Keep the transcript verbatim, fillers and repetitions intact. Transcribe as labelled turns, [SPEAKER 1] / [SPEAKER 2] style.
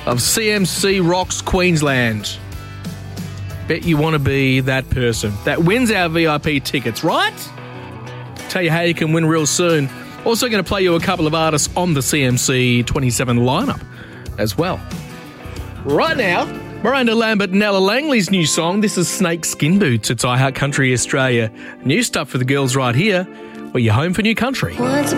[SPEAKER 1] of C M C Rocks Queensland. Bet you want to be that person that wins our V I P tickets, right? Tell you how you can win real soon. Also going to play you a couple of artists on the C M C twenty-seven lineup as well. Right now, Miranda Lambert and Ella Langley's new song. This is Snake Skin Boots. It's iHeart Country Australia. New stuff for the girls right here. We're your home for new country.
[SPEAKER 2] Once